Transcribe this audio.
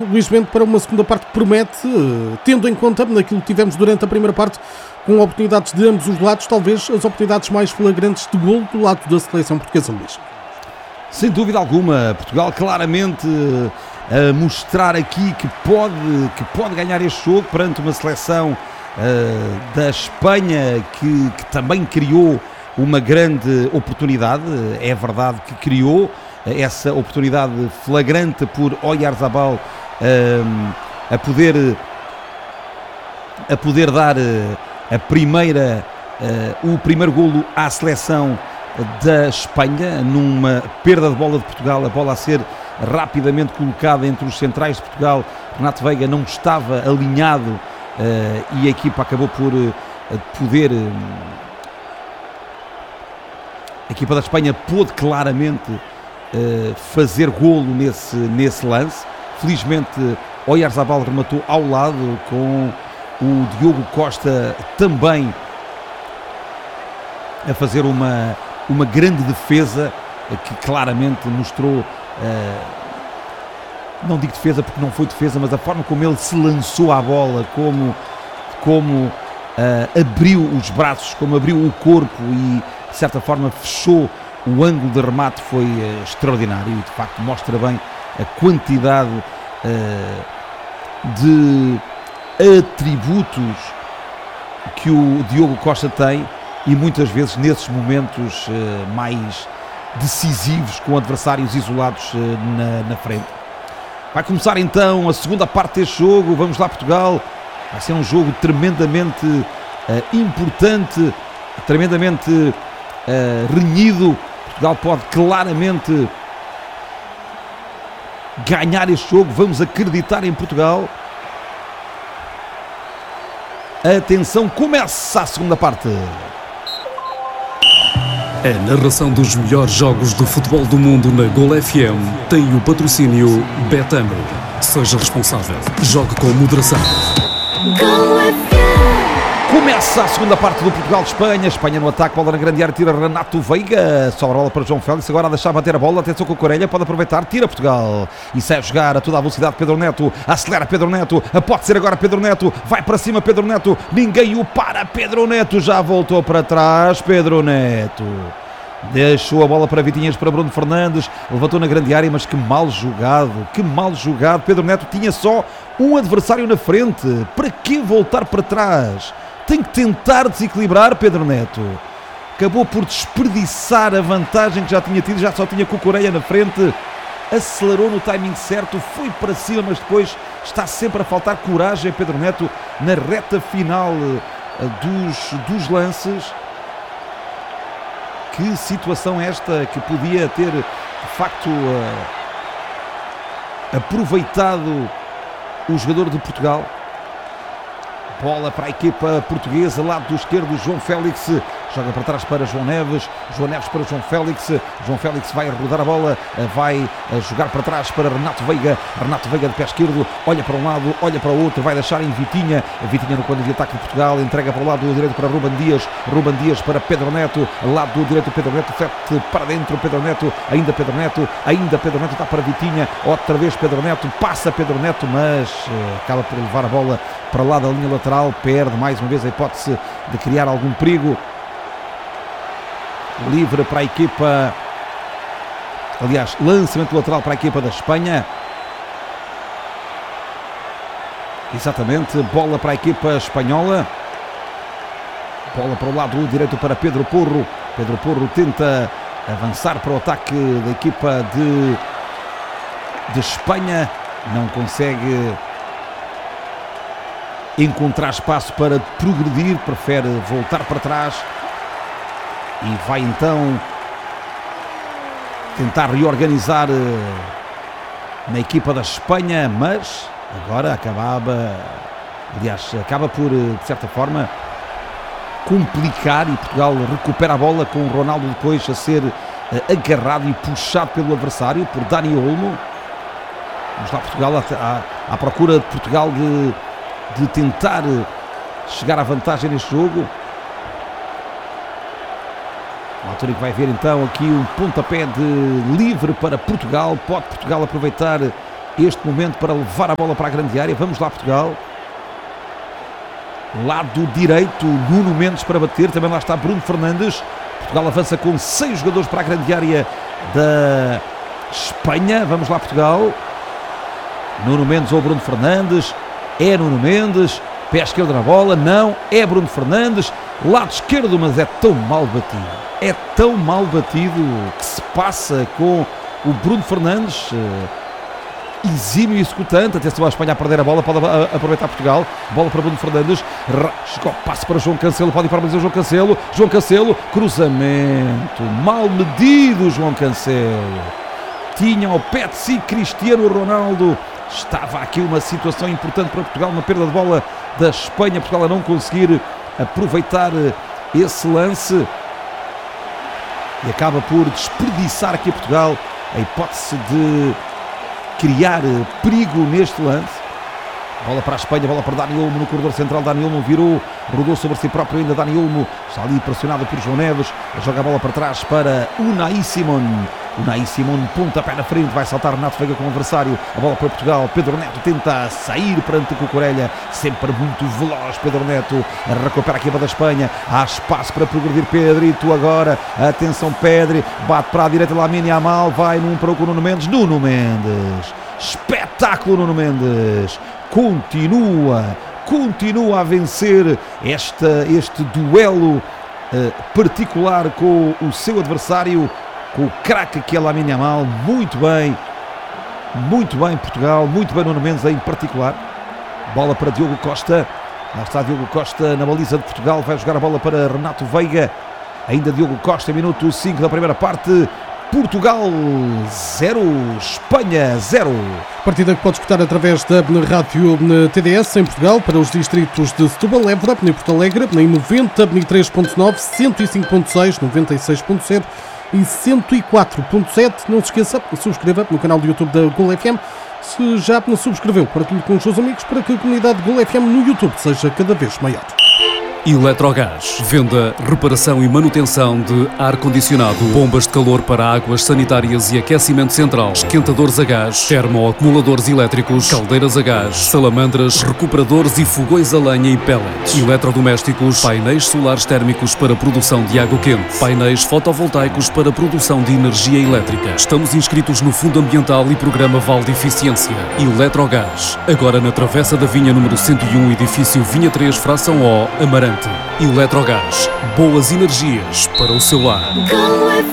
Luís Bento, para uma segunda parte que promete, tendo em conta naquilo que tivemos durante a primeira parte, com oportunidades de ambos os lados, talvez as oportunidades mais flagrantes de golo do lado da seleção portuguesa, Luís. Sem dúvida alguma, Portugal claramente a mostrar aqui que pode ganhar este jogo perante uma seleção da Espanha que também criou uma grande oportunidade. É verdade que criou essa oportunidade flagrante por Oyarzabal a poder dar o primeiro golo à seleção da Espanha, numa perda de bola de Portugal, a bola a ser rapidamente colocada entre os centrais de Portugal. Renato Veiga não estava alinhado e a equipa acabou por poder... A equipa da Espanha pôde claramente fazer golo nesse lance. Felizmente Oyarzabal rematou ao lado, com o Diogo Costa também a fazer uma grande defesa que claramente mostrou, não digo defesa porque não foi defesa, mas a forma como ele se lançou à bola, como abriu os braços, como abriu o corpo e de certa forma fechou o ângulo de remate, foi extraordinário e de facto mostra bem a quantidade de atributos que o Diogo Costa tem, e muitas vezes nesses momentos mais decisivos, com adversários isolados na frente. Vai começar então a segunda parte deste jogo. Vamos lá, Portugal. Vai ser um jogo tremendamente importante, tremendamente renhido. Portugal pode claramente ganhar este jogo. Vamos acreditar em Portugal. Atenção, começa a segunda parte. A narração dos melhores jogos do futebol do mundo na Gol FM tem o patrocínio Betano. Seja responsável. Jogue com moderação. Começa a segunda parte do Portugal-Espanha. Espanha no ataque, bola na grande área, tira Renato Veiga, sobra a bola para João Félix, agora a deixar bater a bola, atenção com o Corelha, pode aproveitar, tira Portugal e sai a jogar a toda a velocidade. Pedro Neto, acelera Pedro Neto, pode ser agora Pedro Neto, vai para cima Pedro Neto, ninguém o para, Pedro Neto já voltou para trás, Pedro Neto deixou a bola para Vitinhas, para Bruno Fernandes, levantou na grande área, mas que mal jogado, Pedro Neto tinha só um adversário na frente, para que voltar para trás? Tem que tentar desequilibrar Pedro Neto. Acabou por desperdiçar a vantagem que já tinha tido, já só tinha Cucurella na frente. Acelerou no timing certo, foi para cima, mas depois está sempre a faltar coragem a Pedro Neto na reta final dos lances. Que situação esta que podia ter, de facto, aproveitado o jogador de Portugal. Bola para a equipa portuguesa, lado do esquerdo, João Félix joga para trás para João Neves para João Félix vai rodar a bola, vai jogar para trás para Renato Veiga de pé esquerdo, olha para um lado, olha para o outro, vai deixar em Vitinha no quadro de ataque de Portugal, entrega para o lado do direito para Ruben Dias para Pedro Neto, lado do direito Pedro Neto, fete para dentro Pedro Neto, ainda Pedro Neto está para Vitinha, outra vez Pedro Neto, passa Pedro Neto, mas acaba por levar a bola para lá da linha lateral, perde mais uma vez a hipótese de criar algum perigo. Livre para a equipa, aliás, lançamento lateral para a equipa da Espanha. Exatamente, bola para a equipa espanhola. Bola para o lado direito para Pedro Porro. Pedro Porro tenta avançar para o ataque da equipa de Espanha. Não consegue encontrar espaço para progredir, prefere voltar para trás. E vai então tentar reorganizar na equipa da Espanha, mas agora acaba por, de certa forma, complicar, e Portugal recupera a bola com o Ronaldo depois a ser agarrado e puxado pelo adversário, por Dani Olmo. Vamos lá, Portugal à procura de Portugal de tentar chegar à vantagem neste jogo. A altura que vai ver então aqui um pontapé de livre para Portugal. Pode Portugal aproveitar este momento para levar a bola para a grande área. Vamos lá, Portugal. Lado direito, Nuno Mendes para bater. Também lá está Bruno Fernandes. Portugal avança com 6 jogadores para a grande área da Espanha. Vamos lá, Portugal. Nuno Mendes ou Bruno Fernandes. É Nuno Mendes. Pé esquerdo na bola. Não, é Bruno Fernandes. Lado esquerdo, mas é tão mal batido. É tão mal batido que se passa com o Bruno Fernandes. Exímio e executante. Atenção, a Espanha a perder a bola. Pode aproveitar Portugal. Bola para Bruno Fernandes. Chegou, passe para João Cancelo. Pode ir para a baliza João Cancelo. João Cancelo. Cruzamento. Mal medido, João Cancelo. Tinha ao pé de si Cristiano Ronaldo. Estava aqui uma situação importante para Portugal. Uma perda de bola da Espanha. Portugal a não conseguir aproveitar esse lance. E acaba por desperdiçar aqui a Portugal a hipótese de criar perigo neste lance. Bola para a Espanha, bola para Dani Olmo no corredor central. Dani Olmo virou, rodou sobre si próprio ainda. Dani Olmo está ali pressionado por João Neves. Joga a bola para trás para Unai Simon. Unai Simon, pontapé na frente, vai saltar Renato Veiga como adversário. A bola para Portugal. Pedro Neto tenta sair perante Cucurella, sempre muito veloz. Pedro Neto recupera a equipa da Espanha. Há espaço para progredir Pedrito agora. Atenção, Pedri, bate para a direita. Lamine Yamal, vai num para o Nuno Mendes. Nuno Mendes, espetáculo. Nuno Mendes continua a vencer este duelo particular com o seu adversário, com o craque que é Lamine Yamal. Muito bem Portugal, muito bem Nuno Mendes em particular. Bola para Diogo Costa. Lá está Diogo Costa na baliza de Portugal, vai jogar a bola para Renato Veiga. Ainda Diogo Costa, minuto 5 da primeira parte. Portugal 0, Espanha 0. Partida que pode escutar através da rádio TDS em Portugal para os distritos de Setúbal, Évora, em Porto Alegre, em 93.9, 105.6, 96.0 e 104.7. Não se esqueça, subscreva no canal do YouTube da Gol FM. Se já não subscreveu, partilhe com os seus amigos para que a comunidade Gol FM no YouTube seja cada vez maior. Eletrogás. Venda, reparação e manutenção de ar-condicionado, bombas de calor para águas sanitárias e aquecimento central, esquentadores a gás, termoacumuladores elétricos, caldeiras a gás, salamandras, recuperadores e fogões a lenha e pellets, eletrodomésticos, painéis solares térmicos para produção de água quente, painéis fotovoltaicos para produção de energia elétrica. Estamos inscritos no Fundo Ambiental e Programa Vale de Eficiência. Eletrogás. Agora na Travessa da Vinha número 101, edifício Vinha 3, fração O, Amarante. Eletrogás. Boas energias para o seu lar.